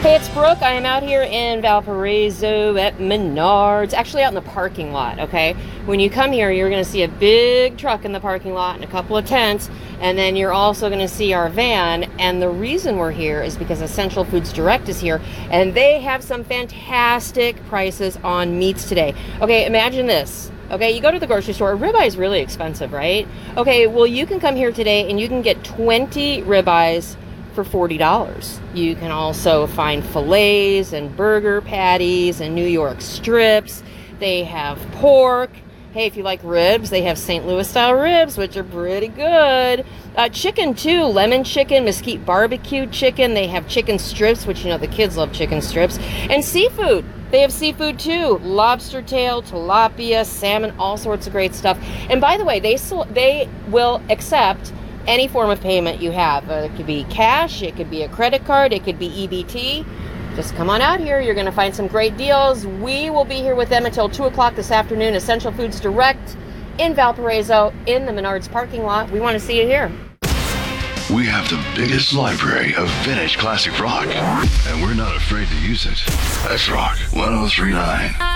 Hey, it's Brooke. I am out here in Valparaiso at Menards, actually out in the parking lot, okay? When you come here, you're going to see a big truck in the parking lot and a couple of tents, and then you're also going to see our van. And the reason we're here is because Essential Foods Direct is here, and they have some fantastic prices on meats today. Okay, imagine this. Okay, you go to the grocery store, a ribeye is really expensive, right? Okay, well, you can come here today and you can get 20 ribeyes for $40. You can also find fillets and burger patties and New York strips. They have pork. Hey, if you like ribs, they have St. Louis style ribs, which are pretty good. Chicken too, lemon chicken, mesquite barbecue chicken. They have chicken strips, which you know the kids love chicken strips. And seafood. They have seafood too. Lobster tail, tilapia, salmon, all sorts of great stuff. And by the way, they will accept any form of payment you have. It could be cash, it could be a credit card, it could be EBT. Just come on out here. You're going to find some great deals. We will be here with them until 2 o'clock this afternoon. Essential Foods Direct in Valparaiso in the Menards parking lot. We want to see you here. We have the biggest library of vintage classic rock, and we're not afraid to use it. That's Rock 1039.